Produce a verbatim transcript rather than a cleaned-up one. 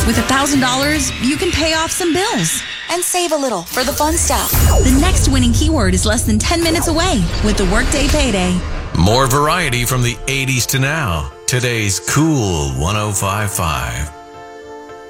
With one thousand dollars, you can pay off some bills. And save a little for the fun stuff. The next winning keyword is less than ten minutes away with the Workday Payday. More variety from the eighties to now. Today's Cool one oh five point five.